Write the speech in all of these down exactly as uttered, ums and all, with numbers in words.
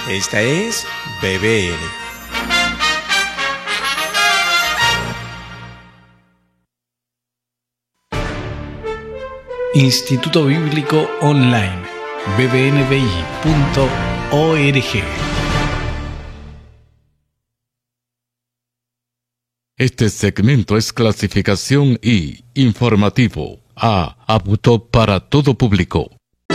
Esta es B B N. Instituto Bíblico Online, b b n b i punto org. Este segmento es clasificación I, informativo, A, apto para todo público.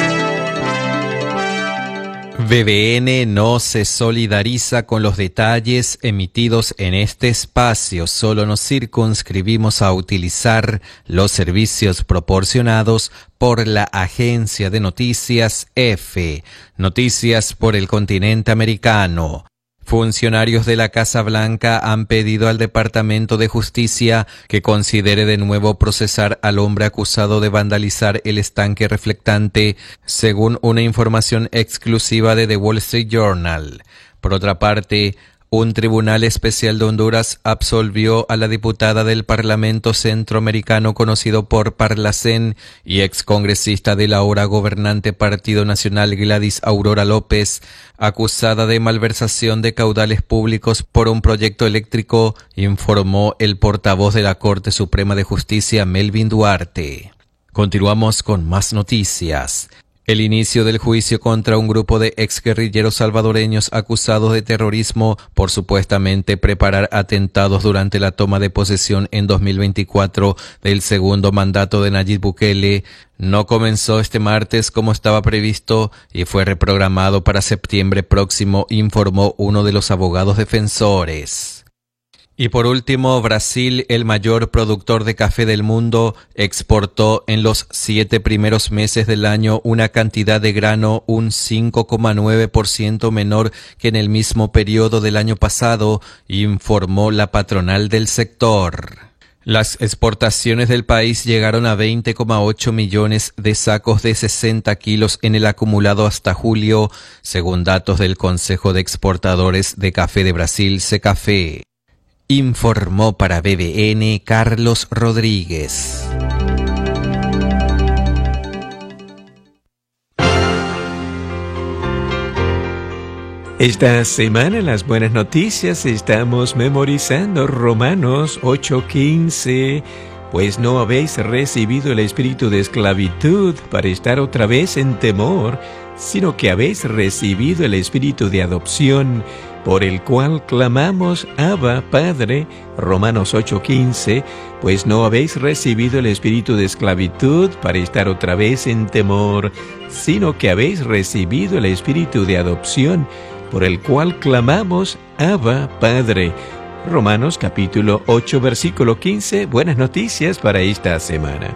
B B N no se solidariza con los detalles emitidos en este espacio, solo nos circunscribimos a utilizar los servicios proporcionados por la agencia de noticias EFE, Noticias por el Continente Americano. Funcionarios de la Casa Blanca han pedido al Departamento de Justicia que considere de nuevo procesar al hombre acusado de vandalizar el estanque reflectante, según una información exclusiva de The Wall Street Journal. Por otra parte, un tribunal especial de Honduras absolvió a la diputada del Parlamento Centroamericano conocido por Parlacén y excongresista del ahora gobernante Partido Nacional Gladys Aurora López, acusada de malversación de caudales públicos por un proyecto eléctrico, informó el portavoz de la Corte Suprema de Justicia, Melvin Duarte. Continuamos con más noticias. El inicio del juicio contra un grupo de exguerrilleros salvadoreños acusados de terrorismo por supuestamente preparar atentados durante la toma de posesión en dos mil veinticuatro del segundo mandato de Nayib Bukele no comenzó este martes como estaba previsto y fue reprogramado para septiembre próximo, informó uno de los abogados defensores. Y por último, Brasil, el mayor productor de café del mundo, exportó en los siete primeros meses del año una cantidad de grano un cinco coma nueve por ciento menor que en el mismo periodo del año pasado, informó la patronal del sector. Las exportaciones del país llegaron a veinte coma ocho millones de sacos de sesenta kilos en el acumulado hasta julio, según datos del Consejo de Exportadores de Café de Brasil, Secafé. Informó para B B N Carlos Rodríguez. Esta semana en las buenas noticias estamos memorizando Romanos ocho quince. Pues no habéis recibido el espíritu de esclavitud para estar otra vez en temor, sino que habéis recibido el espíritu de adopción, por el cual clamamos, Abba, Padre. Romanos ocho quince, pues no habéis recibido el espíritu de esclavitud para estar otra vez en temor, sino que habéis recibido el espíritu de adopción, por el cual clamamos, Abba, Padre. Romanos capítulo ocho, versículo quince, buenas noticias para esta semana.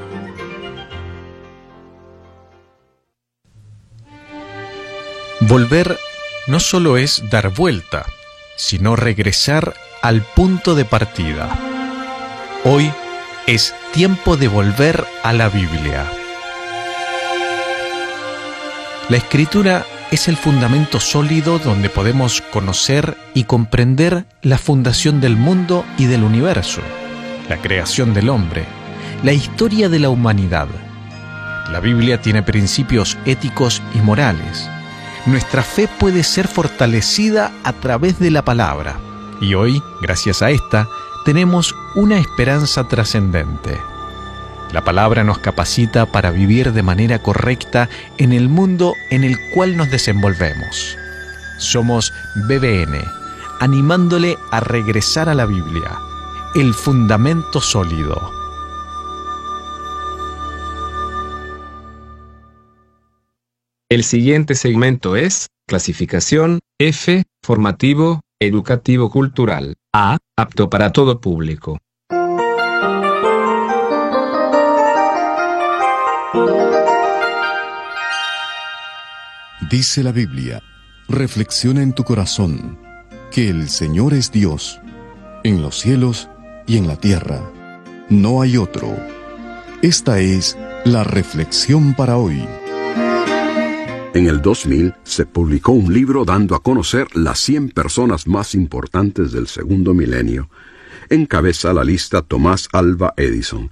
Volver no solo es dar vuelta, sino regresar al punto de partida. Hoy es tiempo de volver a la Biblia. La Escritura es el fundamento sólido donde podemos conocer y comprender la fundación del mundo y del universo, la creación del hombre, la historia de la humanidad. La Biblia tiene principios éticos y morales. Nuestra fe puede ser fortalecida a través de la palabra, y hoy, gracias a esta, tenemos una esperanza trascendente. La palabra nos capacita para vivir de manera correcta en el mundo en el cual nos desenvolvemos. Somos B B N, animándole a regresar a la Biblia, el fundamento sólido. El siguiente segmento es clasificación F, formativo, educativo cultural, A, apto para todo público. Dice la Biblia, reflexiona en tu corazón, que el Señor es Dios, en los cielos y en la tierra. No hay otro. Esta es la reflexión para hoy. En el dos mil se publicó un libro dando a conocer las cien personas más importantes del segundo milenio. Encabeza la lista Tomás Alva Edison.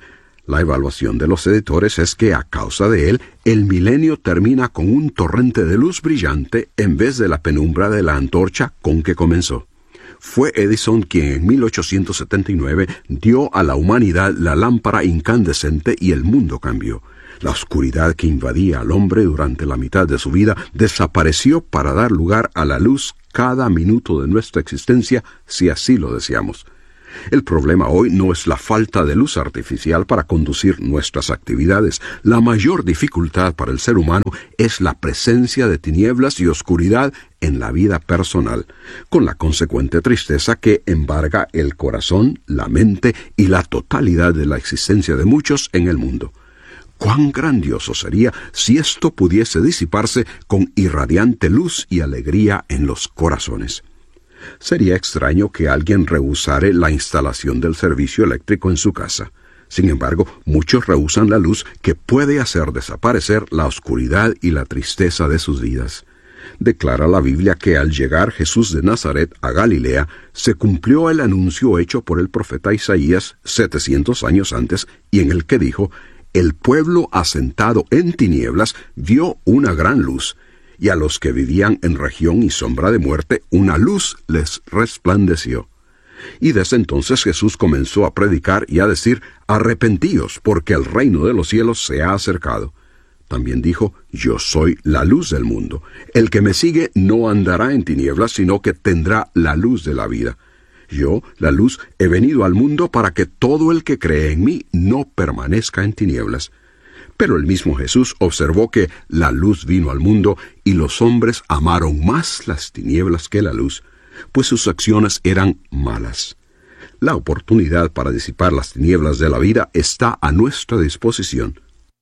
La evaluación de los editores es que a causa de él, el milenio termina con un torrente de luz brillante en vez de la penumbra de la antorcha con que comenzó. Fue Edison quien en mil ochocientos setenta y nueve dio a la humanidad la lámpara incandescente y el mundo cambió. La oscuridad que invadía al hombre durante la mitad de su vida desapareció para dar lugar a la luz cada minuto de nuestra existencia, si así lo deseamos. El problema hoy no es la falta de luz artificial para conducir nuestras actividades. La mayor dificultad para el ser humano es la presencia de tinieblas y oscuridad en la vida personal, con la consecuente tristeza que embarga el corazón, la mente y la totalidad de la existencia de muchos en el mundo. ¡Cuán grandioso sería si esto pudiese disiparse con irradiante luz y alegría en los corazones! Sería extraño que alguien rehusare la instalación del servicio eléctrico en su casa. Sin embargo, muchos rehusan la luz que puede hacer desaparecer la oscuridad y la tristeza de sus vidas. Declara la Biblia que al llegar Jesús de Nazaret a Galilea, se cumplió el anuncio hecho por el profeta Isaías setecientos años antes, y en el que dijo: «El pueblo asentado en tinieblas vio una gran luz, y a los que vivían en región y sombra de muerte, una luz les resplandeció». Y desde entonces Jesús comenzó a predicar y a decir: «Arrepentíos, porque el reino de los cielos se ha acercado». También dijo: «Yo soy la luz del mundo. El que me sigue no andará en tinieblas, sino que tendrá la luz de la vida. Yo, la luz, he venido al mundo para que todo el que cree en mí no permanezca en tinieblas». Pero el mismo Jesús observó que la luz vino al mundo y los hombres amaron más las tinieblas que la luz, pues sus acciones eran malas. La oportunidad para disipar las tinieblas de la vida está a nuestra disposición.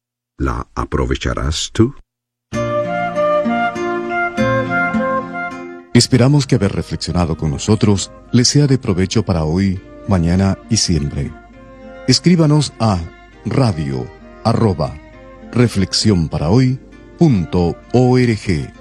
¿La aprovecharás tú? Esperamos que haber reflexionado con nosotros les sea de provecho para hoy, mañana y siempre. Escríbanos a radio arroba reflexión para hoy punto org.